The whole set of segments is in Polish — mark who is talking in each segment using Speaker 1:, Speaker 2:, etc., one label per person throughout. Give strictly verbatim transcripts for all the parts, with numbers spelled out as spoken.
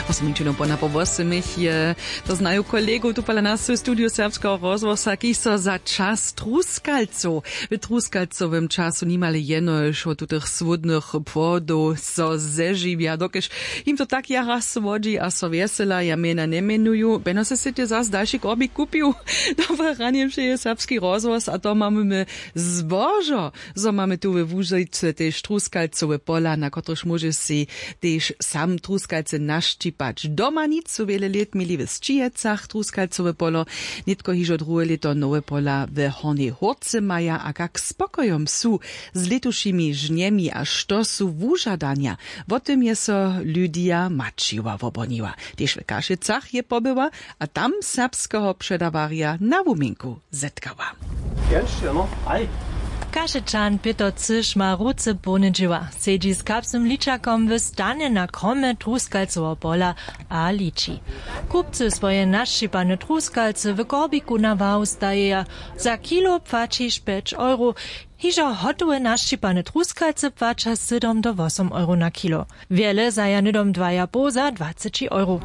Speaker 1: Osmičino po napovosemich je, to znajú kolegov tu pala nás v studiu Serbského rozvosa, ki so za čas truskalcov. V truskalcovém času nimali jenož od tutých svudných pôdov so zeživia, dokež im to tak ja raz vodí a so vesela ja mena nemenujú. Beno se si te zás další korby kupiu. Dobre, raniem je Serbský rozvos a to máme my zbožo. So máme tu ve Vúžice tež truskalcové pola, na ktorych môže si tež sam truskalce naštípať. Doma nic sú veľa let mili v Sčijecach truskalcové polo, nitko hižo druhé leto nové pola v Hornej Horce maja a kak spokojom sú s letušími žniemi a što sú vúžadania. O tym je so Lydia Mačiova voboniła. Tež v Kašicach je pobyła, a tam serbského předavaria na Vuminku zetkała.
Speaker 2: Jęczcie, no, aj.
Speaker 3: Kašečan Peter Cyš ma ruce ponedživa. Sedí s kapsnym ličakom w stane na krome truskalcovo pola a liči. Kupcy swoje naščipane truskalce w korbiku na vau stajeja. Za kilo płacisz pięć euro. Hižo hotové naščipane truskalce płača sedem do osem euro na kilo. Wiele za janydom dwa po za dwadzieścia euro.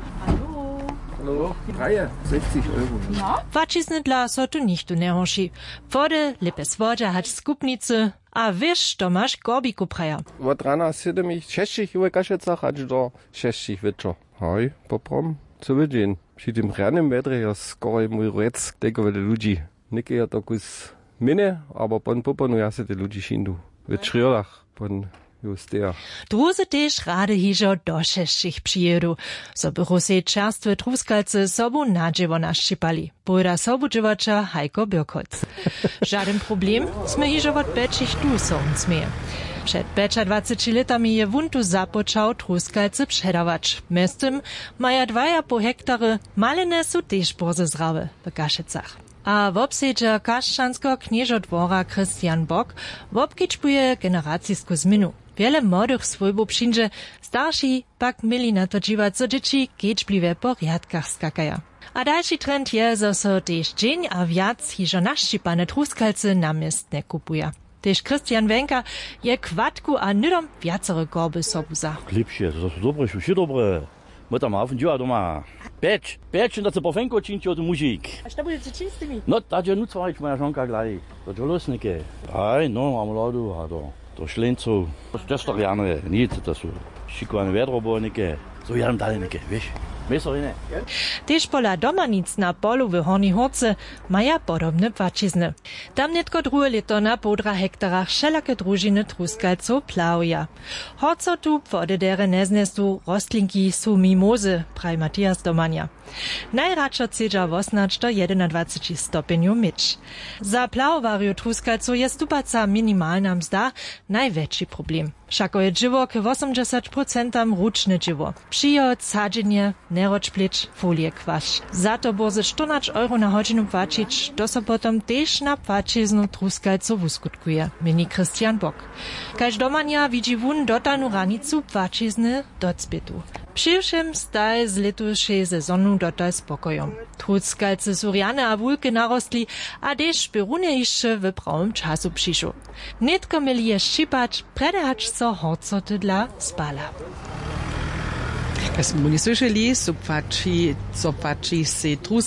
Speaker 2: Hallo, drei, sechzig Euro.
Speaker 3: No? Płacisny dla so tu nichtu nie hoši. Wody, lepe słodzia hać skupnicy, a wiesz, to masz korbiku praja.
Speaker 2: Od rana siedem ich sześciich w Kašicach, aż do sześciich wieczor. Hoj, poprom, co widzien. Przy tym ranym wetrze jest skoro mój rec, tego wiele ludzi. Nikke ja to kus minne, aber pon poponu ja se te ludzi szindu. W Czriolach, pon just der.
Speaker 3: Druze tež rade hižo do šešćih přijedu. So bychu se čerstve truskalce sobu nadživo naščipali. Pojda sobu dživača Hajko Birkoc. Žaden problem, sme hižo od pečich tu so uncmije. Przed dwudziestoma letami je wuntu započał truskalce předavač. Mestem maja dwa po hektary, malene su tež borze zrawe w Kašicach. A w obsedzie Kaščanského kniežodwora Christian Bock wobkičbuje generacijsku zminu. Wiele młodych swojbów przyjdzie, starsi pak mieli na to dziwać, co dzieci kiečbliwe po riadkach skakaja. A dalszy trend je, że so tež dzień a wiac hižo naščipane truskalce namiestne kupuje. Tež Christian Wenka je kwadku a nydom wiacere korby sobu za.
Speaker 4: Lepšie, to sú dobre, sú dobre. My tam auf doma doma. Peč, peč, da se po fenko činči od mužik.
Speaker 3: A šta budete činiti s tými?
Speaker 4: No, da je nucvarič moja žonka gledaj. To je losnike. Aj, no, mám lodu, a to, to šlencov. To je starianove, nic, to sú šikovane vedrobojnike. So jadam dalenike, vieš. Mesorine.
Speaker 3: Tež pola domanic na polu v Hornej Horce maja podobne płačizny. Tam netko druhé leto na podra hektarach všelake družiny truskalcov plauja. Horco tu podedere neznesu rostlinki su mimozy, praj Matias Domania. Najradšo cedža osnač do dwadzieścia jeden stopňov myč. Za plauwariu truskalcov je stupaca minimalna mzda najväčší problem. Všako je dživo k osiemdziesiąt procent ručne dživo. Přijod, sadzenie, neročplič, folie kwasz. Za to borze czternaście euro na hodinu płacić, to so potom tež na płaciznu truskalcov uskutkuje, mini Christian Bock. Kaž domania widzi wun dotanu ranicu płacizny docbytu. Přivšem staj z letušej sezonu dotaj spokojom. Truskalce su rjane a wulke narostli, a tež perune išće w prawym czasu přišu. Netko mieli je ščipać, predehać so horcoty dla spala.
Speaker 1: Kaj smo nie słyszeli, so płaci, so płaci se trus